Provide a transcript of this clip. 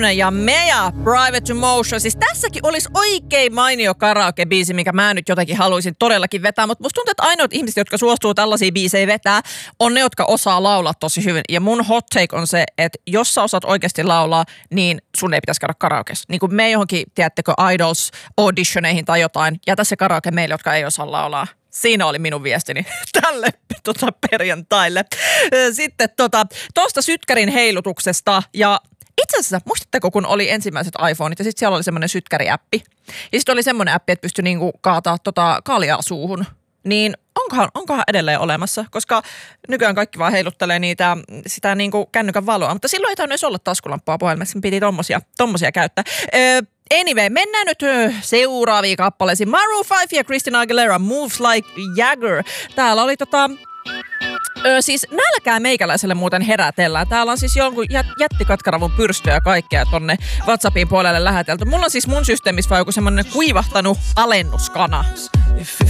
Tune ja Mea Private Emotion. Siis tässäkin olisi oikein mainio karaoke-biisi, mikä mä nyt jotenkin haluaisin todellakin vetää. Mutta musta tuntuu, että ainoat ihmiset, jotka suostuu tällaisia biisejä vetää, on ne, jotka osaa laulaa tosi hyvin. Ja mun hot take on se, että jos sä osaat oikeasti laulaa, niin sun ei pitäisi käydä karaokeessa. Niin kuin me johonkin, tiedättekö, Idols-auditioneihin tai jotain, jätä se karaoke meille, jotka ei osaa laulaa. Siinä oli minun viestini tälle perjantaille. Sitten tuosta sytkärin heilutuksesta ja itse asiassa, muistatteko, kun oli ensimmäiset iPhoneit ja sitten siellä oli semmoinen sytkäriäppi. Ja sitten oli semmoinen appi, että pystyi niinku kaataa kaljaa suuhun. Niin onkohan edelleen olemassa, koska nykyään kaikki vaan heiluttelee sitä niinku kännykän valoa. Mutta silloin ei tainnut edes olla taskulamppua puhelimessa, piti tommosia käyttää. Anyway, mennään nyt seuraaviin kappaleisiin. Maroon 5 ja Christina Aguilera, Moves Like Jagger. Täällä oli siis nälkää meikäläiselle muuten herätellään. Täällä on siis jonkun jättikatkaravun pyrstöä ja kaikkea tonne WhatsAppin puolelle lähetelty. Mulla on siis mun systeemissä vaan joku semmonen kuivahtanut alennuskana.